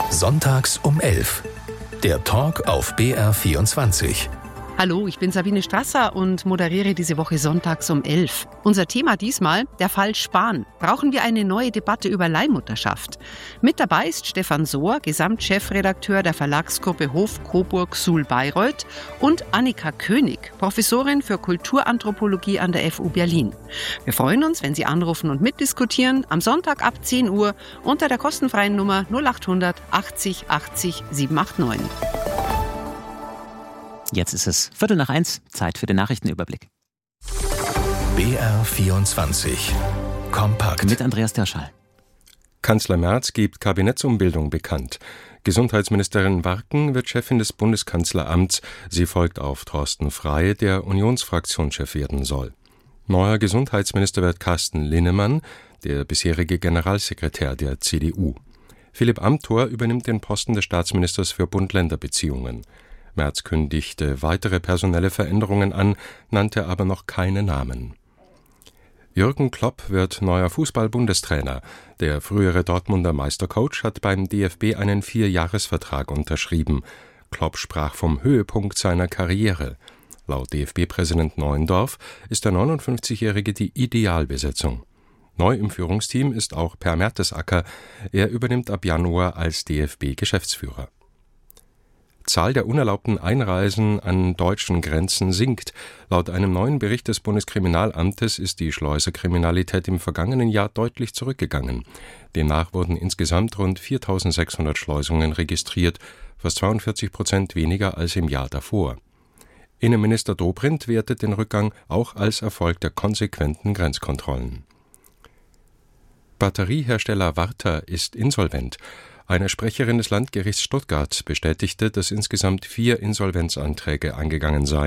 Sonntags um 11. Der Talk auf BR24. Hallo, ich bin Sabine Strasser und moderiere diese Woche sonntags um 11. Unser Thema diesmal, der Fall Spahn. Brauchen wir eine neue Debatte über Leihmutterschaft? Mit dabei ist Stefan Sohr, Gesamtchefredakteur der Verlagsgruppe Hof Coburg Suhl Bayreuth, und Annika König, Professorin für Kulturanthropologie an der FU Berlin. Wir freuen uns, wenn Sie anrufen und mitdiskutieren, am Sonntag ab 10 Uhr unter der kostenfreien Nummer 0800 80 80 789. Jetzt ist es 12:45, Zeit für den Nachrichtenüberblick. BR24. Kompakt. Mit Andreas Dirschall. Kanzler Merz gibt Kabinettsumbildung bekannt. Gesundheitsministerin Warken wird Chefin des Bundeskanzleramts. Sie folgt auf Thorsten Frey, der Unionsfraktionschef werden soll. Neuer Gesundheitsminister wird Carsten Linnemann, der bisherige Generalsekretär der CDU. Philipp Amthor übernimmt den Posten des Staatsministers für Bund-Länder-Beziehungen. Merz kündigte weitere personelle Veränderungen an, nannte aber noch keine Namen. Jürgen Klopp wird neuer Fußball-Bundestrainer. Der frühere Dortmunder Meistercoach hat beim DFB einen 4-Jahres-Vertrag unterschrieben. Klopp sprach vom Höhepunkt seiner Karriere. Laut DFB-Präsident Neuendorf ist der 59-Jährige die Idealbesetzung. Neu im Führungsteam ist auch Per Mertesacker. Er übernimmt ab Januar als DFB-Geschäftsführer. Zahl der unerlaubten Einreisen an deutschen Grenzen sinkt. Laut einem neuen Bericht des Bundeskriminalamtes ist die Schleuserkriminalität im vergangenen Jahr deutlich zurückgegangen. Demnach wurden insgesamt rund 4.600 Schleusungen registriert, fast 42% weniger als im Jahr davor. Innenminister Dobrindt wertet den Rückgang auch als Erfolg der konsequenten Grenzkontrollen. Batteriehersteller Varta ist insolvent. Eine Sprecherin des Landgerichts Stuttgart bestätigte, dass insgesamt 4 Insolvenzanträge eingegangen seien.